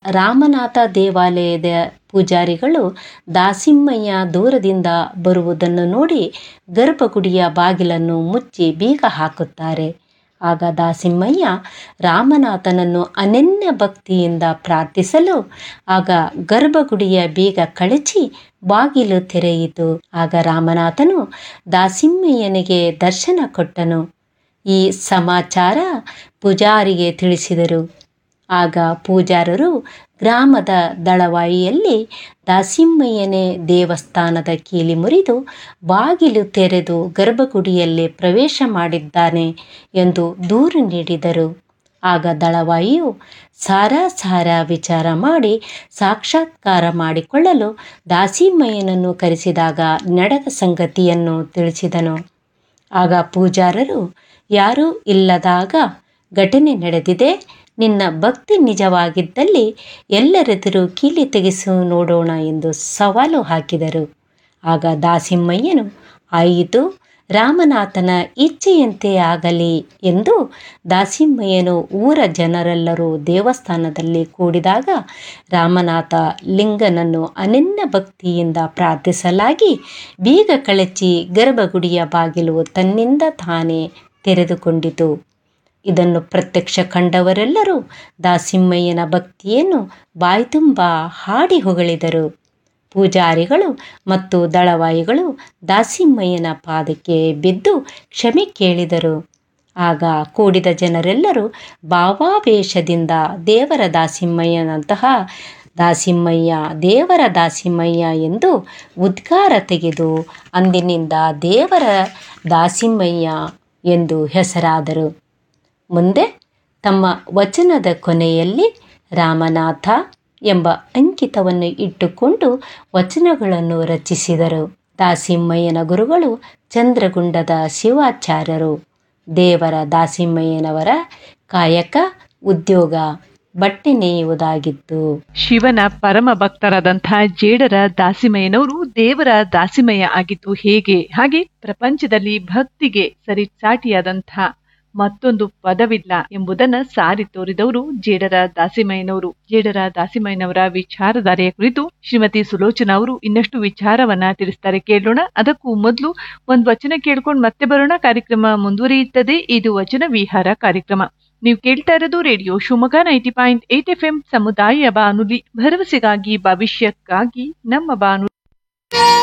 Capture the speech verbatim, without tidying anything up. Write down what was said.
ರಾಮನಾಥ ದೇವಾಲಯದ ಪೂಜಾರಿಗಳು ದಾಸಿಮಯ್ಯ ದೂರದಿಂದ ಬರುವುದನ್ನು ನೋಡಿ ಗರ್ಭಗುಡಿಯ ಬಾಗಿಲನ್ನು ಮುಚ್ಚಿ ಬೀಗ ಹಾಕುತ್ತಾರೆ. ಆಗ ದಾಸಿಮಯ್ಯ ರಾಮನಾಥನನ್ನು ಅನನ್ಯ ಭಕ್ತಿಯಿಂದ ಪ್ರಾರ್ಥಿಸಲು ಆಗ ಗರ್ಭಗುಡಿಯ ಬೀಗ ಕಳಚಿ ಬಾಗಿಲು ತೆರೆಯಿತು. ಆಗ ರಾಮನಾಥನು ದಾಸಿಮಯ್ಯನಿಗೆ ದರ್ಶನ ಕೊಟ್ಟನು. ಈ ಸಮಾಚಾರ ಪೂಜಾರಿಗೆ ತಿಳಿಸಿದರು. ಆಗ ಪೂಜಾರರು ಗ್ರಾಮದ ದಳವಾಯಿಯಲ್ಲಿ ದಾಸಿಮಯ್ಯನೇ ದೇವಸ್ಥಾನದ ಕೀಲಿ ಮುರಿದು ಬಾಗಿಲು ತೆರೆದು ಗರ್ಭಗುಡಿಯಲ್ಲಿ ಪ್ರವೇಶ ಮಾಡಿದ್ದಾನೆ ಎಂದು ದೂರು ನೀಡಿದರು. ಆಗ ದಳವಾಯಿಯು ಸಾರ ಸಾರ ವಿಚಾರ ಮಾಡಿ ಸಾಕ್ಷಾತ್ಕಾರ ಮಾಡಿಕೊಳ್ಳಲು ದಾಸಿಮಯ್ಯನನ್ನು ಕರೆಸಿದಾಗ ನಡೆದ ಸಂಗತಿಯನ್ನು ತಿಳಿಸಿದನು. ಆಗ ಪೂಜಾರರು, ಯಾರೂ ಇಲ್ಲದಾಗ ಘಟನೆ ನಡೆದಿದೆ, ನಿನ್ನ ಭಕ್ತಿ ನಿಜವಾಗಿದ್ದಲ್ಲಿ ಎಲ್ಲರೆದುರು ಕೀಲಿ ತೆಗೆಸು ನೋಡೋಣ ಎಂದು ಸವಾಲು ಹಾಕಿದರು. ಆಗ ದಾಸಿಮಯ್ಯನು, ಆಯಿತು, ರಾಮನಾಥನ ಇಚ್ಛೆಯಂತೆ ಆಗಲಿ ಎಂದು ದಾಸಿಮಯ್ಯನು ಊರ ಜನರೆಲ್ಲರೂ ದೇವಸ್ಥಾನದಲ್ಲಿ ಕೂಡಿದಾಗ ರಾಮನಾಥ ಲಿಂಗನನ್ನು ಅನನ್ಯ ಭಕ್ತಿಯಿಂದ ಪ್ರಾರ್ಥಿಸಲಾಗಿ ಬೀಗ ಕಳಚಿ ಗರ್ಭಗುಡಿಯ ಬಾಗಿಲು ತನ್ನಿಂದ ತಾನೇ ತೆರೆದುಕೊಂಡಿತು. ಇದನ್ನು ಪ್ರತ್ಯಕ್ಷ ಕಂಡವರೆಲ್ಲರೂ ದಾಸಿಮಯ್ಯನ ಭಕ್ತಿಯನ್ನು ಬಾಯ್ತುಂಬ ಹಾಡಿ ಹೊಗಳಿದರು. ಪೂಜಾರಿಗಳು ಮತ್ತು ದಳವಾಯಿಗಳು ದಾಸಿಮಯ್ಯನ ಪಾದಕ್ಕೆ ಬಿದ್ದು ಕ್ಷಮೆ ಕೇಳಿದರು. ಆಗ ಕೂಡಿದ ಜನರೆಲ್ಲರೂ ಭಾವಾವೇಶದಿಂದ ದೇವರ ದಾಸಿಮಯ್ಯನಂತಹ ದಾಸಿಮಯ್ಯ, ದೇವರ ದಾಸಿಮಯ್ಯ ಎಂದು ಉದ್ಗಾರ ತೆಗೆದು ಅಂದಿನಿಂದ ದೇವರ ದಾಸಿಮಯ್ಯ ಎಂದು ಹೆಸರಾದರು. ಮುಂದೆ ತಮ್ಮ ವಚನದ ಕೊನೆಯಲ್ಲಿ ರಾಮನಾಥ ಎಂಬ ಅಂಕಿತವನ್ನು ಇಟ್ಟುಕೊಂಡು ವಚನಗಳನ್ನು ರಚಿಸಿದರು. ದಾಸಿಮಯ್ಯನ ಗುರುಗಳು ಚಂದ್ರಗುಂಡದ ಶಿವಾಚಾರ್ಯರು. ದೇವರ ದಾಸಿಮಯ್ಯನವರ ಕಾಯಕ ಉದ್ಯೋಗ ಬಟ್ಟೆ ನೇಯುವುದಾಗಿತ್ತು. ಶಿವನ ಪರಮ ಭಕ್ತರಾದಂತಹ ಜೇಡರ ದಾಸಿಮಯ್ಯನವರು ದೇವರ ದಾಸಿಮಯ್ಯ ಆಗಿದ್ದು ಹೇಗೆ, ಹಾಗೆ ಪ್ರಪಂಚದಲ್ಲಿ ಭಕ್ತಿಗೆ ಸರಿಸಾಟಿಯಾದಂತಹ ಮತ್ತೊಂದು ಪದವಿಲ್ಲ ಎಂಬುದನ್ನ ಸಾರಿ ತೋರಿದವರು ಜೇಡರ ದಾಸಿಮಯ್ಯನವರು. ಜೇಡರ ದಾಸಿಮಯ್ಯನವರ ವಿಚಾರಧಾರೆಯ ಕುರಿತು ಶ್ರೀಮತಿ ಸುಲೋಚನಾ ಅವರು ಇನ್ನಷ್ಟು ವಿಚಾರವನ್ನ ತಿಳಿಸ್ತಾರೆ, ಕೇಳೋಣ. ಅದಕ್ಕೂ ಮೊದಲು ಒಂದು ವಚನ ಕೇಳ್ಕೊಂಡು ಮತ್ತೆ ಬರೋಣ. ಕಾರ್ಯಕ್ರಮ ಮುಂದುವರಿಯುತ್ತದೆ. ಇದು ವಚನ ವಿಹಾರ ಕಾರ್ಯಕ್ರಮ. ನೀವು ಕೇಳ್ತಾ ಇರೋದು radio Shivamogga ninety point eight F M ಸಮುದಾಯ ಬಾನುಲಿ, ಭರವಸೆಗಾಗಿ ಭವಿಷ್ಯಕ್ಕಾಗಿ ನಮ್ಮ ಬಾನುಲಿ.